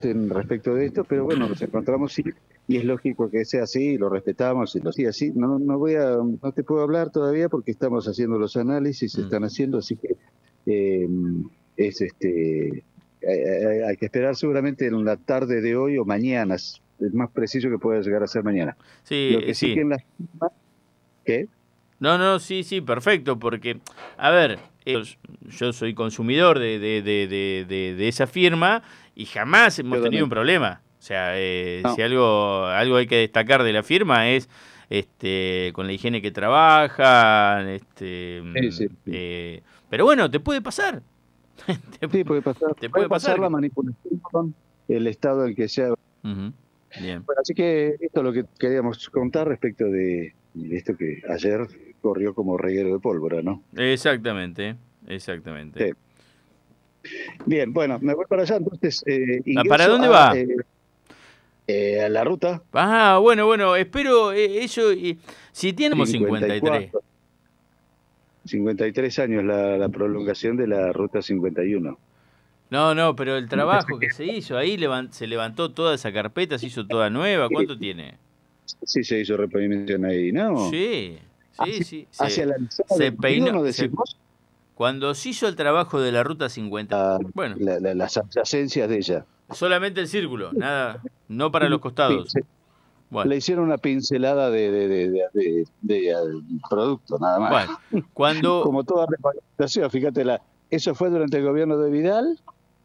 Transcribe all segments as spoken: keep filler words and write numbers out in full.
en respecto de esto, pero bueno, nos encontramos sí, y es lógico que sea así, lo respetamos y lo sigue así. No, no voy a, no te puedo hablar todavía porque estamos haciendo los análisis, se Mm. están haciendo, así que eh, es este hay, hay que esperar seguramente en la tarde de hoy o mañana, es más preciso que pueda llegar a ser mañana. Sí, Lo que sí, sí. que en la ¿qué? No, no, sí, sí, perfecto, porque, a ver, eh, yo soy consumidor de, de, de, de, de, de esa firma y jamás hemos Yo tenido también. un problema. O sea, eh, No. si algo, algo hay que destacar de la firma es este, con la higiene que trabajan, este, Sí, sí, sí. eh, pero bueno, te puede pasar. te, Sí, puede pasar, te puede puede pasar. pasar la manipulación, el estado en que sea. Uh-huh. Bien. Bueno, así que esto es lo que queríamos contar respecto de, de esto que ayer corrió como reguero de pólvora, ¿no? Exactamente, exactamente. Sí. Bien, bueno, me voy para allá, entonces eh, ¿Para ingreso dónde a, va? eh, eh, a la ruta. Ah, bueno, bueno, espero eh, eso. Eh, si tenemos cincuenta cincuenta y y tres. cuatro, cincuenta y tres años la, la prolongación de la ruta cincuenta y uno. No, no, pero el trabajo que se hizo ahí, levant, se levantó toda esa carpeta, se hizo toda nueva. ¿Cuánto tiene? Sí, se hizo repavimentación ahí, ¿no? Sí, sí, Hacia, sí. hacia Se, la entrada se del peinó. polígono, Se, decís vos, cuando se hizo el trabajo de la ruta cincuenta. la, Bueno, la, la, las adyacencias de ella. solamente el círculo, nada, no para los costados. Bueno, Le hicieron una pincelada de, de, de, de, de, de, de producto, nada más. bueno, cuando. Como toda repavimentación, fíjate, la, eso fue durante el gobierno de Vidal,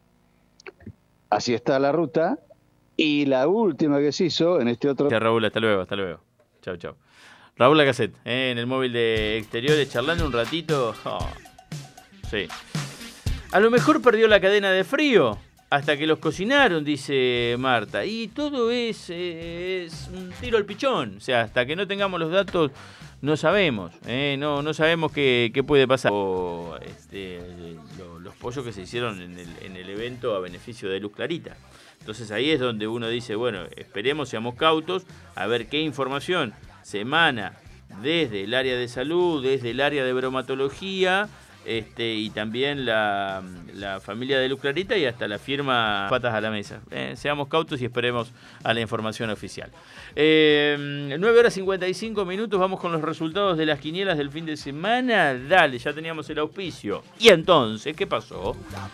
así está la ruta, y la última que se hizo en este otro... Ya, Raúl, hasta luego, hasta luego. Chau, chau. Raúl Lacassette, eh, en el móvil de exteriores, charlando un ratito. Oh, sí. A lo mejor perdió la cadena de frío hasta que los cocinaron, dice Marta. Y todo es, eh, es un tiro al pichón. O sea, hasta que no tengamos los datos, no sabemos. Eh, no, no sabemos qué, qué puede pasar. O, este, lo, los pollos que se hicieron en el, en el evento a beneficio de Luz Clarita. Entonces ahí es donde uno dice, bueno, esperemos, seamos cautos, a ver qué información se emana desde el área de salud, desde el área de bromatología, este, y también la, la familia de Luz Clarita y hasta la firma Patas a la Mesa. Eh, seamos cautos y esperemos a la información oficial. Eh, nueve horas cincuenta y cinco minutos, vamos con los resultados de las quinielas del fin de semana. Dale, ya teníamos el auspicio. Y entonces, ¿qué pasó?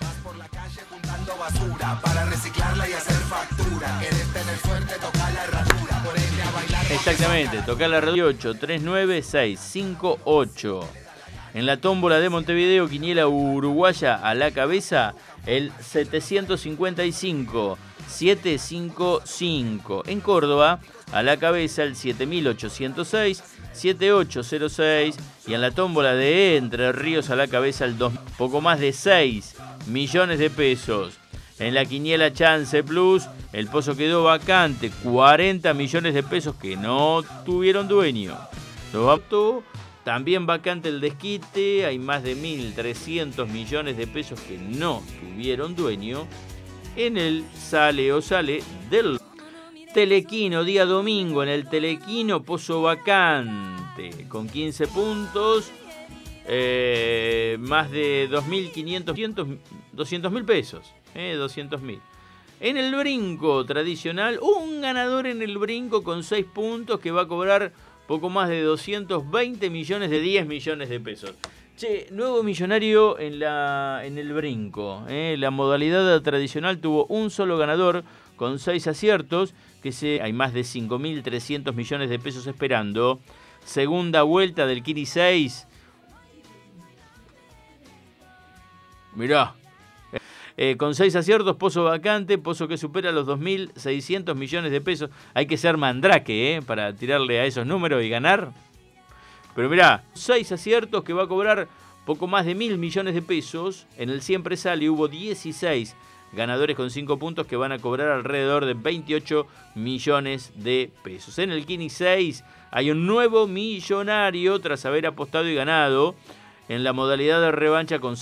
Basura para reciclarla y hacer factura. Querés tener suerte, toca la herradura. Ponete a bailar. Exactamente, toca la herradura. ocho tres nueve seis cinco ocho. En la tómbola de Montevideo, quiniela uruguaya a la cabeza, el setecientos cincuenta y cinco setecientos cincuenta y cinco. En Córdoba, a la cabeza, el siete mil ochocientos seis setenta y ocho cero seis. Y en la tómbola de Entre Ríos, a la cabeza, el dos, poco más de seis millones de pesos. En la quiniela Chance Plus, el pozo quedó vacante, cuarenta millones de pesos que no tuvieron dueño. Lo apto, también vacante el desquite, hay más de mil trescientos millones de pesos que no tuvieron dueño. En el sale o sale del Telequino, día domingo, en el Telequino, pozo vacante, con quince puntos. Eh, más de dos mil quinientos, doscientos mil pesos, eh, doscientos mil. En el brinco tradicional, un ganador en el brinco con seis puntos que va a cobrar poco más de doscientos veinte millones de diez millones de pesos. Che, nuevo millonario en, la, en el brinco. Eh. La modalidad tradicional tuvo un solo ganador con seis aciertos, que se, hay más de cinco mil trescientos millones de pesos esperando. Segunda vuelta del Kini seis. Mirá, eh, con seis aciertos, pozo vacante, pozo que supera los dos mil seiscientos millones de pesos. Hay que ser mandrake, eh, para tirarle a esos números y ganar. Pero mirá, seis aciertos que va a cobrar poco más de mil millones de pesos. En el Siempre Sale hubo dieciséis ganadores con cinco puntos que van a cobrar alrededor de veintiocho millones de pesos. En el Kini seis hay un nuevo millonario tras haber apostado y ganado en la modalidad de revancha con